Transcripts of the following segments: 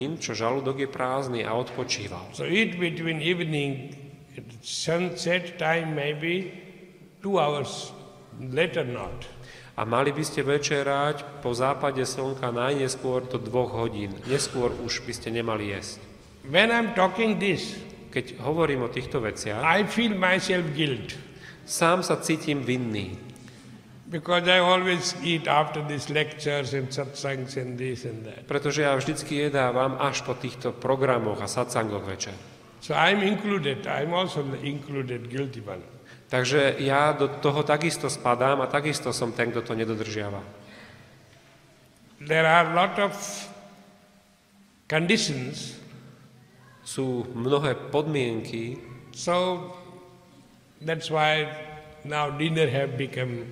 čo žalúdok je prázdny a odpočíval. So eat between evening, sunset time maybe 2 hours, later not. A mali by ste večerať po západe slnka najneskôr do 2 hodín. Neskôr už by ste nemali jesť. When I'm talking this, Keď hovorím o týchto veciach, I feel myself guilt. sám sa cítim vinný. Because I always eat after these lectures and satsangs and this and that. Pretože ja vždycky jedávam až po týchto programoch a satsangoch večer. So I'm included. I'm also included, guilty one. Takže ja do toho takisto spadám a takisto som ten, kto to nedodržiava. There are a lot of conditions. Sú mnohé podmienky, So that's why now dinner have become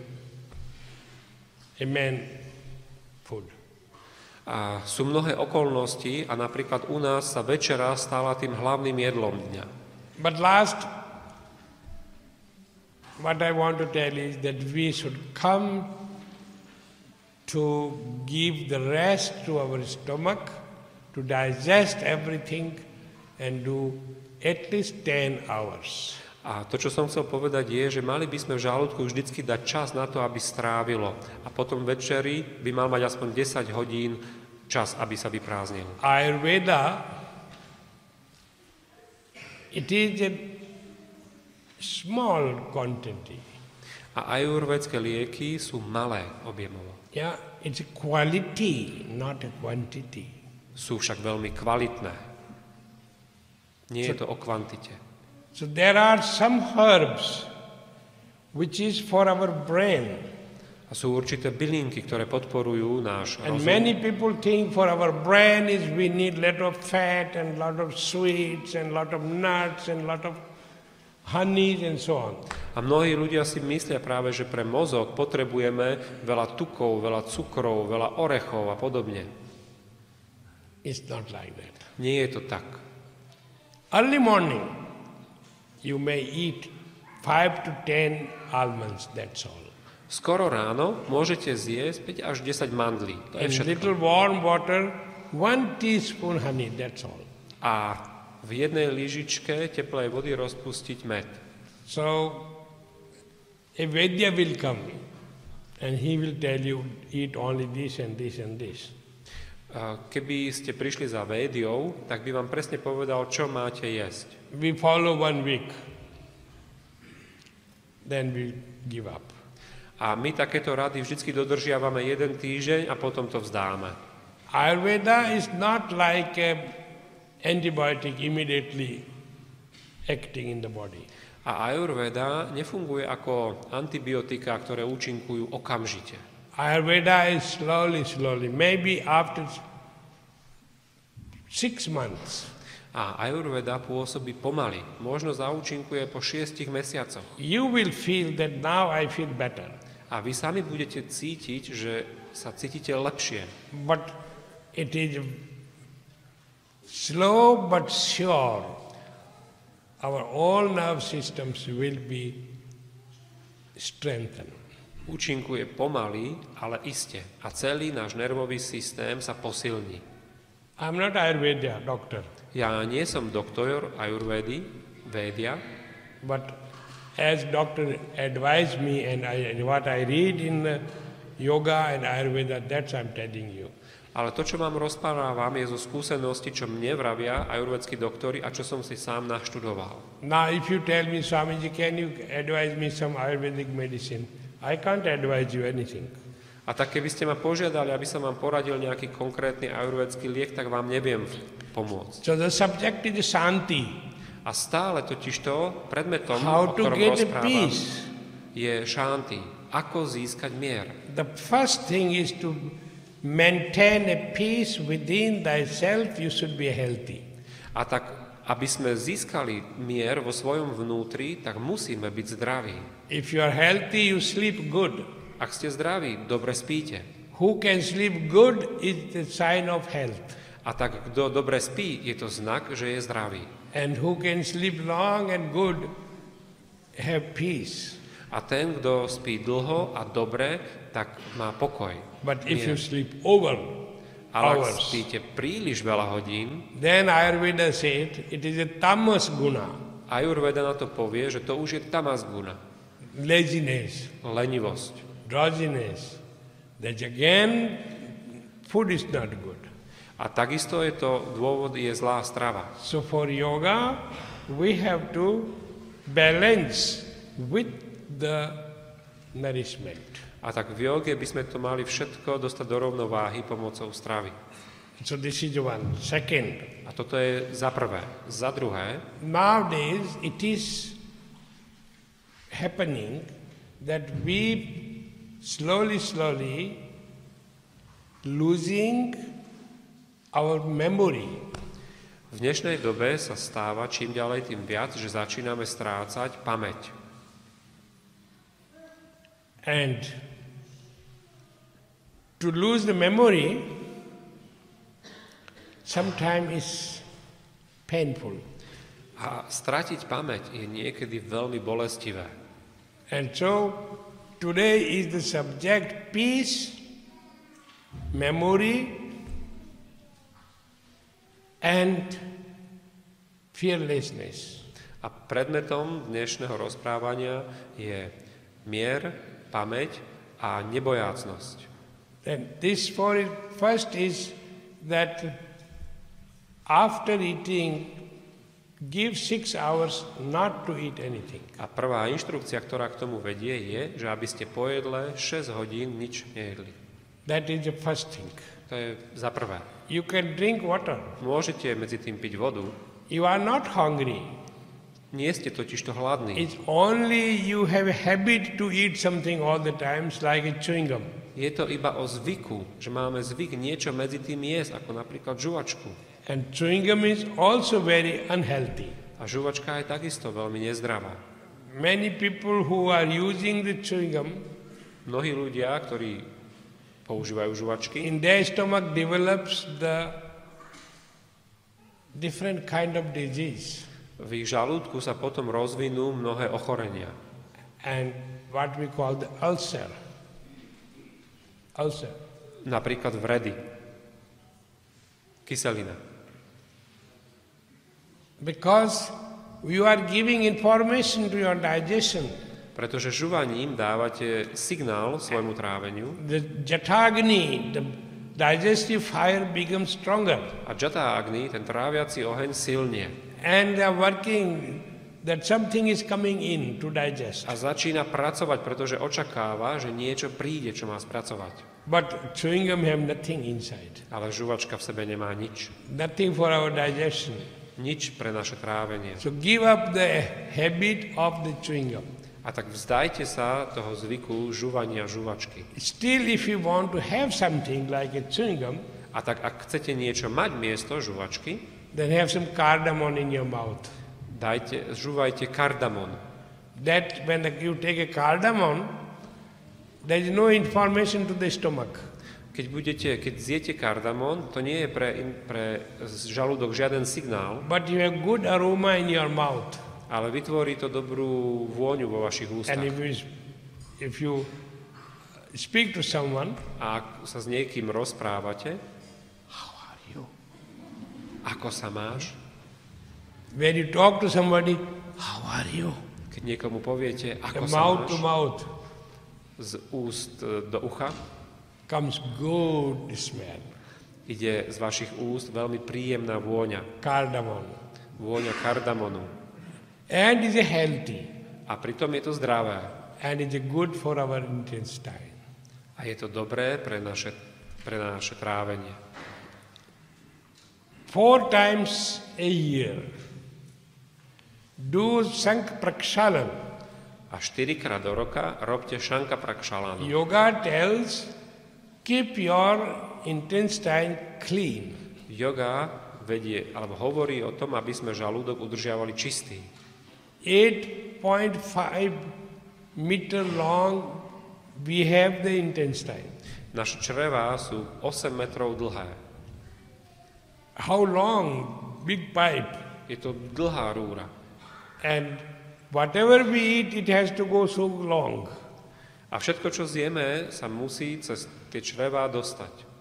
a man food. a sú mnohé okolnosti a napríklad u nás sa večera stala tým hlavným jedlom dňa. But last, what I want to tell is that we should come to give the rest to our stomach, to digest everything and do at least 10 hours. A to, čo som chcel povedať, je, že mali by sme v žalúdku vždycky dať čas na to, aby strávilo. A potom večeri by mal mať aspoň 10 hodín čas, aby sa vyprázdnil. Ayurveda, it is a small quantity. A ajurvédske lieky sú malé objemovo. Yeah, it's a quality, not a quantity. Sú však veľmi kvalitné. Nie je to o kvantite. So there are some herbs which is for our brain. A sú určité bylinky, ktoré podporujú náš And rozum. many people think for our brain is we need lot of fat and lot of sweets and lot of nuts and lot of honeys and so on. A mnohí ľudia si myslia práve, že pre mozog potrebujeme veľa tukov, veľa cukrov, veľa orechov a podobne. It's not like that. Nie je to tak. Early morning, you may eat 5 to 10 almonds, that's all. Skoro ráno môžete zjesť 5 až 10 mandlí. To je In všetko. little warm water, 1 teaspoon honey, that's all. A v jednej lyžičke teplej vody rozpustiť med. So, a Vaidya will come and he will tell you, eat only this and this and this. A keby ste prišli za Védiou, tak by vám presne povedal, čo máte jesť. We follow 1 week, then we give up. A my takéto rady vždy dodržiavame 1 týždeň a potom to vzdáme. Ayurveda is not like a antibiotic immediately acting in the body. A Ayurveda nefunguje ako antibiotika, ktoré účinkujú okamžite. Ayurveda is slowly, maybe after 6 months. A Ayurveda pôsobí pomaly. Možno zaúčinkuje po 6 mesiacoch. You will feel that now I feel better. A vy sami budete cítiť, že sa cítite lepšie. But it is slow but sure. Our all nerve systems will be strengthened. Účinkuje pomaly, ale iste. A celý náš nervový systém sa posilní. I'm not Ayurveda doctor, Ja nie som doktor Ayurvedy, Védia, but as doctor advised me and what I read in yoga and Ayurveda, that's I'm telling you. ale to, čo vám rozprávam, je zo skúsenosti, čo mne vravia ajurvédski doktori a čo som si sám naštudoval. Now if you tell me, Swamiji, can you advise me some Ayurvedic medicine? I can't advise you anything. A tak keby ste ma požiadali, aby som vám poradil nejaký konkrétny ajurvédsky liek, tak vám neviem pomôcť. So the subject is Shanti. A stále totižto predmetom, How o to ktorom get a rozprávam, peace. je šanti. Ako získať mier? The first thing is to maintain a peace within thyself, you should be healthy. A tak, aby sme získali mier vo svojom vnútri, tak musíme byť zdraví. If you are healthy, you sleep good. Ak ste zdraví, dobre spíte. Who can sleep good is the sign of health. A tak, kto dobre spí, je to znak, že je zdravý. And who can sleep long and good, have peace. A ten, kto spí dlho a dobre, tak má pokoj. But if mier. you sleep over, Ale ak hours. spíte príliš veľa hodín, Then Ayurveda said it is a tamas guna, Ayurveda na to povie, že to už je tamas guna, laziness, lenivosť. drowsiness. That again, food is not good. A takisto je to dôvod, je zlá strava. So for yoga, we have to balance with the nourishment. A tak v joge by sme to mali všetko dostať do rovnováhy pomocou stravy. So this is one. Second, A toto je za prvé. Za druhé, nowadays it is happening that we slowly losing our memory. v dnešnej dobe sa stáva čím ďalej tým viac, že začíname strácať pamäť. And to lose the memory sometimes is painful. A stratiť pamäť je niekedy veľmi bolestivé. And so today is the subject peace, memory, and fearlessness. A predmetom dnešného rozprávania je mier, pamäť a nebojácnosť. And this first is that after eating, give 6 hours not to eat anything. A prvá inštrukcia, ktorá k tomu vedie, je, že aby ste po jedle 6 hodín nič nejedli. That is the first thing. To je za prvé. You can drink water. Môžete medzi tým piť vodu. You are not hungry. Nie ste totižto hladní. It's only you have a habit to eat something all the times, like a chewing gum. Je to iba o zvyku, že máme zvyk niečo medzi tým jesť, ako napríklad žuvačku. And chewing gum is also very unhealthy. A žuvačka je takisto veľmi nezdravá. Many people who are using the chewing gum, Mnohí ľudia, ktorí používajú žuvačky, in their stomach develops the different kind of disease. v ich žalúdku sa potom rozvinú mnohé ochorenia. And what we call the ulcer. Ulcer. Napríklad vredy, kyselina. Because you are giving information to your digestion. Pretože žuvaním dávate signál svojmu tráveniu The Jatagni, the digestive fire becomes stronger. a Jata Agni, ten tráviaci oheň, silnie. And they are working that something is coming in to digest. A začína pracovať, pretože očakáva, že niečo príde, čo má spracovať. But chewing gum have nothing inside. Ale žuvačka v sebe nemá nič. Nothing for our digestion. Nič pre naše trávenie. So give up the habit of the chewing gum. A tak vzdajte sa toho zvyku žuvania žuvačky. Still, if you want to have something like a chewing gum, A tak ak chcete niečo mať miesto žuvačky, then have some cardamom in your mouth. žuvajte kardamon. That when you take a cardamom, there is no information to the stomach. Keď zjete kardamon, to nie je pre žalúdok žiaden signál, But you have good aroma in your mouth. ale vytvorí to dobrú vôňu vo vašich ústach. And if you speak to someone, A ak sa s niekým rozprávate, how are you? ako sa máš? When you talk to somebody, how are you? Keď niekomu poviete, ako The sa mouth máš, to mouth z úst do ucha, comes good smell. ide z vašich úst veľmi príjemná vôňa. Cardamom. Vôňa kardamonu. And is healthy. A pritom je to zdravé. And is good for our intestine. A je to dobré pre naše trávenie. 4 times a year, do Sank Prakshalan. A 4-krát do roka robte šanka prakšalanu. Yoga tells, keep your intestine clean. Yoga vedie, alebo hovorí o tom, aby sme žalúdok udržiavali čistý. 8.5 meter long we have the intestine. Naše črevá sú 8 metrov dlhé. How long? Big pipe. Je to dlhá rúra. And whatever we eat, it has to go so long. A všetko, čo zjeme, sa musí cez tie črevá dostať.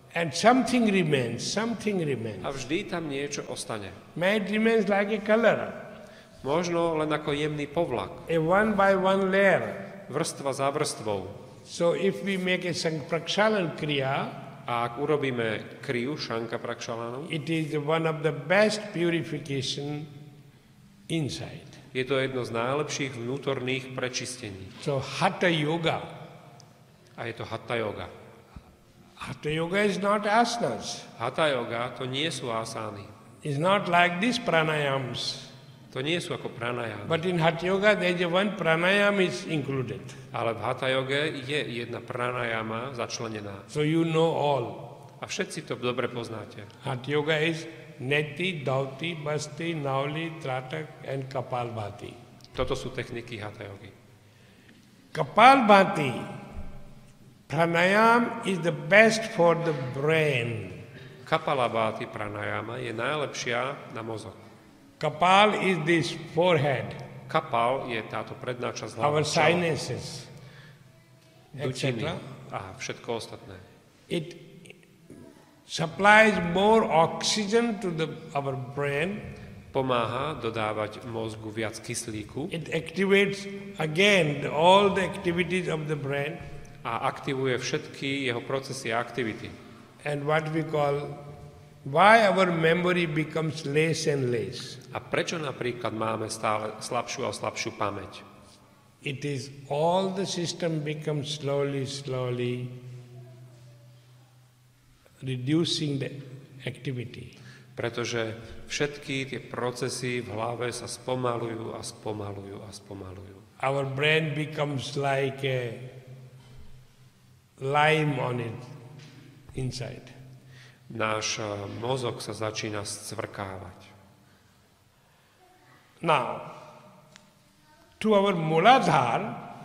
And something remains, something remains. A vždy tam niečo ostane. It remains like a color, Možno len ako jemný povlak. a one by one layer. Vrstva za vrstvou. So if we make a Prakshalan Kriya, A ak urobíme kriu, šanka prakšalanu, it is one of the best purification inside. je to jedno z najlepších vnútorných prečistení. So Hatha Yoga. A je to hatha yoga. Hatha Yoga is not asanas. Hatha yoga to nie sú asány. It's not like these pranayams. To nie sú ako pranayama. But in Hatha Yoga there is one pranayam is included. Ale v hatha yoge je jedna pranayama začlenená. So you know all. A všetci to dobre poznáte. Hatha Yoga is Neti, Dauti, Basti, Nauli, Tratak and Kapalbhati. Toto sú techniky hatha yogy. Kapalbhati pranayam is the best for the brain. Kapalabhati pranayama je najlepšia na mozog. Kapal is this forehead, Kapal je táto predná časť hlavy. our sinuses, Dutiny etc. a všetko ostatné. It supplies more oxygen to our brain. Pomáha dodávať mozgu viac kyslíku It activates again all the activities of the brain a aktivuje všetky jeho procesy a aktivity. and what we call why our memory becomes less and less. A prečo napríklad máme stále slabšiu a slabšiu pamäť? It is all the system becomes slowly reducing the activity. Pretože všetky tie procesy v hlave sa spomalujú a spomalujú a spomalujú. Our brain becomes like a lime on it inside. Náš mozog sa začína scvrkávať. Now, to our Muladhar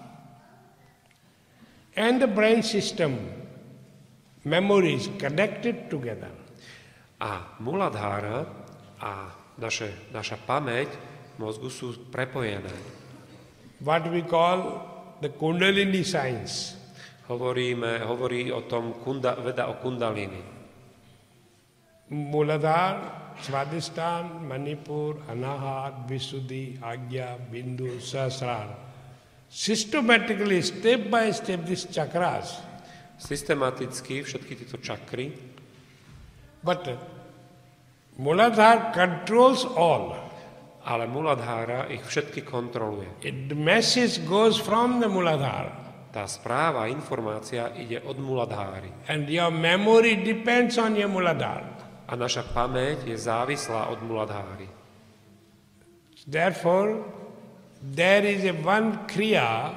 and the brain system, memories connected together. A Muladhára a naša pamäť mozgu sú prepojené. What we call the Kundalini science. Hovorí o tom veda o kundalini. Muladhar, Svadhisthana, Manipur, Anahat, Visuddhi, Agya, Bindu, Sahasrara. Systematically, step by step, these chakras. Systematicky všetky tieto čakry, But Muladhar controls all. ale Muladhára ich všetky kontroluje. The message goes from the Muladhara. Tá správa, informácia ide od Muladháry. And your memory depends on your Muladhara. A naša pamäť je závislá od Muladháry. Therefore, there is a one kriya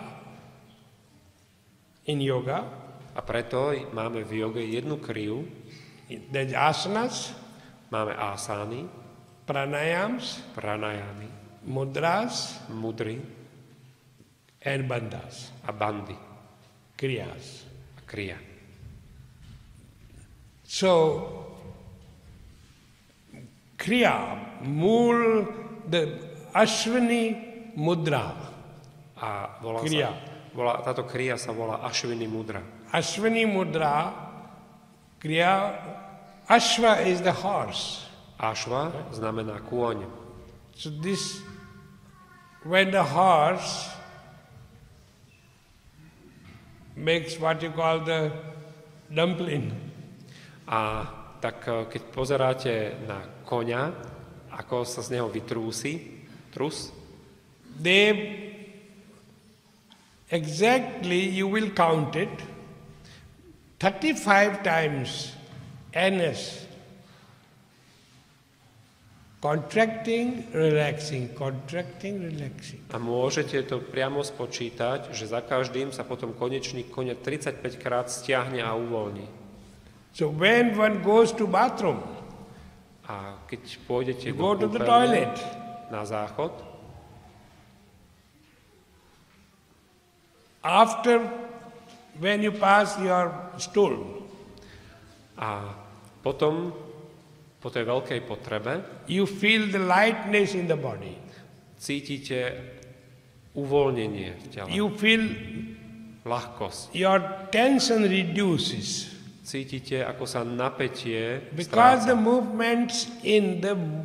in yoga. A preto máme v joge jednu kriu, There's asanas, máme asány, pranayams, pranayamy, mudras, mudry and bandhas, a bandy kriyas. a kriya. So, kriya, mool, the Ashwini mudra. A Kriya. táto kriya sa volá Ashwini mudra. Ashwini mudra, kriya, Ashva is the horse. Ashva znamená kôň. So this, when the horse makes what you call the dumpling, A tak keď pozeráte na koňa, ako sa z neho vytrúsi, trus, they exactly, you will count it, 35 times NS. Contracting, relaxing, contracting, relaxing. a môžete to priamo spočítať, že za každým sa potom konečník koňa 35 krát stiahne a uvoľní. So when one goes to bathroom, A keď pôjdete you go to the kúpeľne, toilet, na záchod, after when you pass your stool, a potom po tej veľkej potrebe you feel the lightness in the body. cítite uvoľnenie v tele, You feel ľahkosť. your tension reduces. cítite, ako sa napätie Because stráca. the movements in the